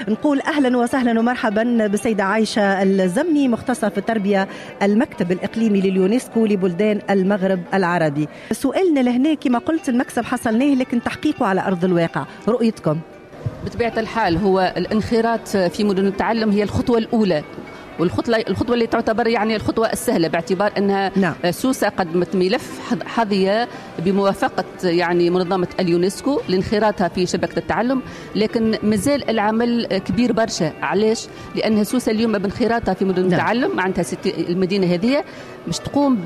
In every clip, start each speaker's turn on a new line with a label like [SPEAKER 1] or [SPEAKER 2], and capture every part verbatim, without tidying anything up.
[SPEAKER 1] نقول أهلا وسهلا ومرحبا بالسيدة عايشة الزمني، مختصة في التربية، المكتب الإقليمي لليونسكو لبلدان المغرب العربي. سؤالنا لهنا كما قلت المكسب حصلناه لكن تحقيقه على أرض الواقع، رؤيتكم؟
[SPEAKER 2] بطبيعة الحال هو الانخراط في مدن التعلم هي الخطوة الأولى، والخطوة الخطوة اللي تعتبر يعني الخطوة السهلة، باعتبار أنها نعم. سوسة قدمت ملف حظية بموافقة يعني منظمة اليونسكو لانخراطها في شبكة التعلم، لكن مازال العمل كبير برشا. علاش؟ لأنها سوسة اليوم بانخراطها في مدن نعم. التعلم معناتها المدينة هذه مش تقوم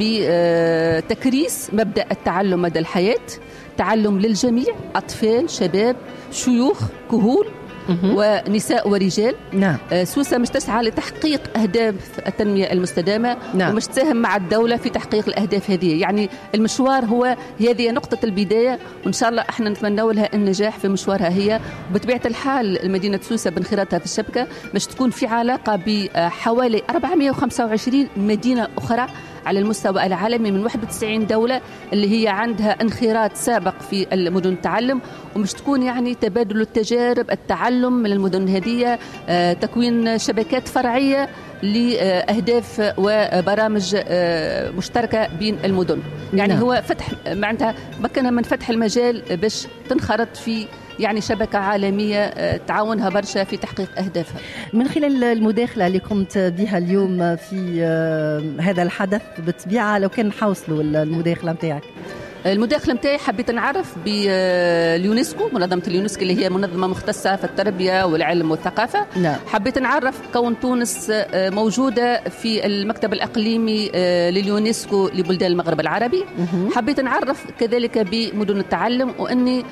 [SPEAKER 2] بتكريس مبدأ التعلم مدى الحياة، تعلم للجميع، أطفال، شباب، شيوخ، كهول ونساء ورجال.
[SPEAKER 1] نعم.
[SPEAKER 2] سوسة مش تسعى لتحقيق أهداف التنمية المستدامة نعم. ومش تساهم مع الدولة في تحقيق الأهداف هذه. يعني المشوار هو هذه نقطة البداية، وإن شاء الله احنا نتمنى لها النجاح في مشوارها هي. وبطبيعة الحال مدينة سوسة بانخراطها في الشبكة مش تكون في علاقة بحوالي أربعمائة وخمسة وعشرين مدينة أخرى على المستوى العالمي من واحد وتسعين دولة اللي هي عندها انخراط سابق في المدن التعلم، ومش تكون يعني تبادل التجارب، التعلم من المدن هذه، تكوين شبكات فرعية لأهداف وبرامج مشتركة بين المدن. يعني نعم. هو فتح معناتها مكنها من فتح المجال باش تنخرط في يعني شبكة عالمية تعاونها برشا في تحقيق أهدافها.
[SPEAKER 1] من خلال المداخلة اللي قمت بها اليوم في هذا الحدث بالطبيعة، لو كان حوصلوا المداخلة متاعك.
[SPEAKER 2] المداخلة متاعي حبيت نعرف باليونسكو، منظمة اليونسكو اللي هي منظمة مختصة في التربية والعلم والثقافة.
[SPEAKER 1] نعم.
[SPEAKER 2] حبيت نعرف كون تونس موجودة في المكتب الإقليمي لليونسكو لبلدان المغرب العربي. مه. حبيت نعرف كذلك بمدن التعلم، وأني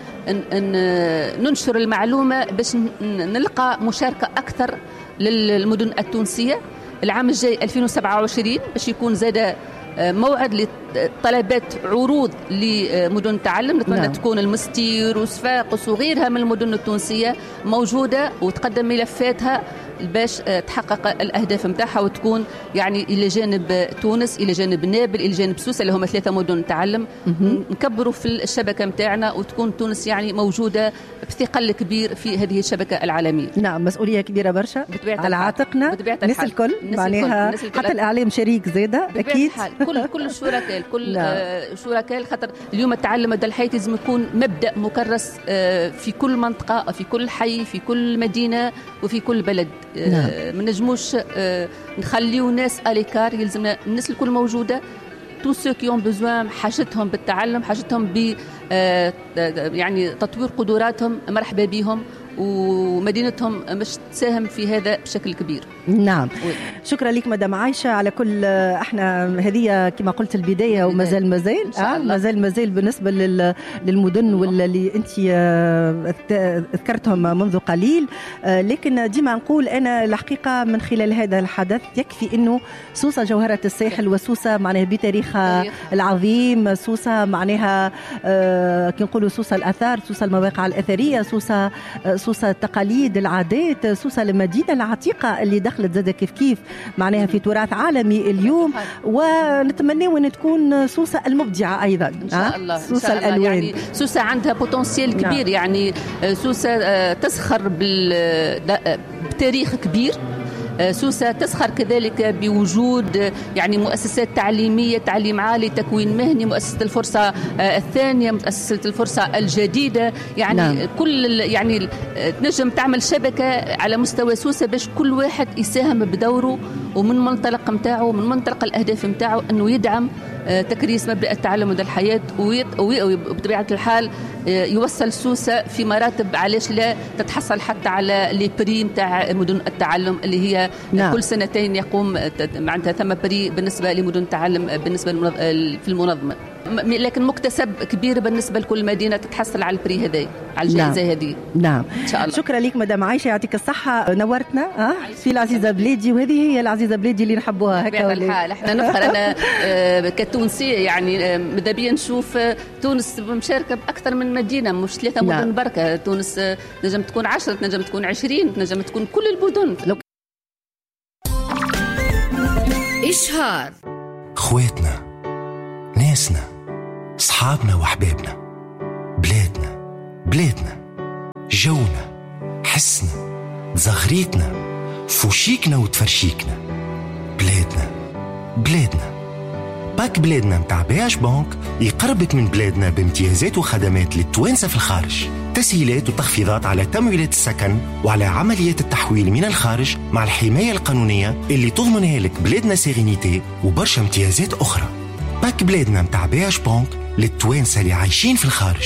[SPEAKER 2] ننشر المعلومة باش نلقى مشاركة أكثر للمدن التونسية. العام الجاي ألفين وسبعة وعشرين باش يكون زاد موعد لطلبات عروض لمدن التعلم. نتمنى نعم. تكون المستير وصفاقس وغيرها من المدن التونسية موجودة وتقدم ملفاتها باش تحقق الأهداف متاعها، وتكون يعني إلى جانب تونس، إلى جانب نابل، إلى جانب سوسة اللي هما ثلاثة مدن تعلم، نكبروا في الشبكة متاعنا وتكون تونس يعني موجودة بثقل كبير في هذه الشبكة العالمية.
[SPEAKER 1] نعم، مسؤولية كبيرة برشا على عاتقنا الناس الكل، معناها حتى الإعلام شريك زادة أكيد.
[SPEAKER 2] كل كل الشركاء كل آه شركاء خاطر اليوم التعلم مدى الحياة لازم يكون مبدأ مكرس آه في كل منطقة، في كل حي، في كل مدينة وفي كل بلد. نعم. ما نجموش آه نخليو ناس أليكار، يلزمنا الناس الكل موجودة. تو سو كي اون بوزوان حاجتهم بالتعلم، حاجتهم ب آه يعني تطوير قدراتهم، مرحبا بهم، ومدينتهم مش تساهم في هذا بشكل كبير.
[SPEAKER 1] نعم. و... شكرا لك مدام عايشة على كل. احنا هذه كما قلت البداية ومازال مازال آه مازال مازال بالنسبة لل... للمدن واللي انت ذكرتهم منذ قليل. آه لكن ديما نقول انا الحقيقة من خلال هذا الحدث يكفي انه سوسة جوهرة الساحل، وسوسة معناها بتاريخها العظيم، سوسة معناها آه كي نقولوا سوسة الأثار، سوسة المواقع الأثرية، سوسة آه سوسة التقاليد، العادات، سوسة المدينة العتيقة اللي دخلت زادة كيف كيف معناها في تراث عالمي اليوم، ونتمنى أن تكون سوسة المبدعة أيضا
[SPEAKER 2] إن شاء الله.
[SPEAKER 1] سوسة الألوان.
[SPEAKER 2] يعني سوسة عندها بوتنسيال كبير. نعم. يعني سوسة تسخر بتاريخ كبير، سوسة تسخر كذلك بوجود يعني مؤسسات تعليمية، تعليم عالي، تكوين مهني، مؤسسة الفرصة الثانية، مؤسسة الفرصة الجديدة. يعني نعم. كل يعني تنجم تعمل شبكة على مستوى سوسة باش كل واحد يساهم بدوره، ومن منطلق متاعه ومن منطلق الأهداف متاعه أنه يدعم تكريس مبدأ التعلم مدى الحياة، وبطبيعة الحال يوصل سوسة في مراتب علاش لا تتحصل حتى على لي بري متاع مدن التعلم اللي هي نعم. كل سنتين يقوم معناتها ثم بري بالنسبة لمدن التعلم بالنسبة في المنظمة، لكن مكتسب كبير بالنسبة لكل مدينة تتحصل على البري هذه، على الجائزة نعم. هذه.
[SPEAKER 1] نعم إن شاء الله. شكرا لك مدام عايشة، يعطيك الصحة، نورتنا أه؟ في العزيزة بلادي، وهذه هي العزيزة بلادي اللي نحبوها هكا.
[SPEAKER 2] الحال احنا نفخر أنا كتونسي يعني ماذا بيا نشوف تونس مشاركة بأكثر من مدينة، مش ثلاثة مدن نعم. بركة. تونس نجم تكون عشرة، نجم تكون عشرين، نجم تكون كل المدن. لو...
[SPEAKER 3] إشهار خواتنا، ناسنا، صحابنا وحبابنا، بلادنا بلادنا، جونا، حسنا، زغريتنا، فوشيكنا وتفرشيكنا. بلادنا بلادنا. باك بلادنا متاع بياش بانك يقربك من بلادنا بامتيازات وخدمات للتوانسة في الخارج، تسهيلات وتخفيضات على تمويلات السكن وعلى عمليات التحويل من الخارج مع الحماية القانونية اللي تضمنها لك بلادنا سيرينيتي وبرشا امتيازات أخرى. باك بلادنا متاع بياش بانك للتوانسة اللي عايشين في الخارج.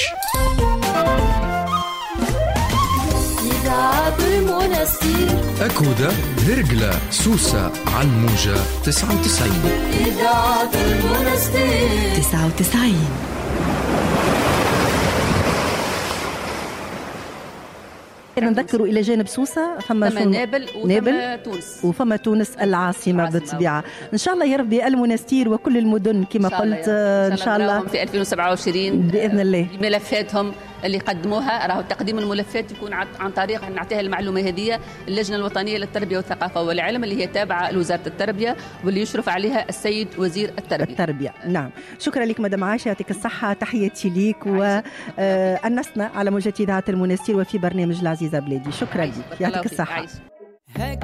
[SPEAKER 4] أكودة هرقلة سوسة على الموجة تسعة وتسعين إذاعة المنستير
[SPEAKER 1] تسعة وتسعين. نذكروا إلى جانب سوسة فما
[SPEAKER 2] نابل وفما تونس
[SPEAKER 1] وفما تونس العاصمة بالطبيعة. إن شاء الله يا ربي المنستير وكل المدن كما قلت إن شاء الله
[SPEAKER 2] في ألفين وسبعة وعشرين
[SPEAKER 1] بإذن الله
[SPEAKER 2] ملفاتهم اللي قدموها. راهو تقديم الملفات يكون عن طريق نعطيها المعلومة هذه اللجنة الوطنية للتربية والثقافة والعلم اللي هي تابعة لوزارة التربية واللي يشرف عليها السيد وزير التربية.
[SPEAKER 1] التربية نعم. شكرا لك مدام عائشة، يعطيك الصحة، تحياتي ليك وأنسنا على موجة إذاعة المنستير وفي برنامج العزيزة بلادي. شكرا لك، يعطيك الصحة.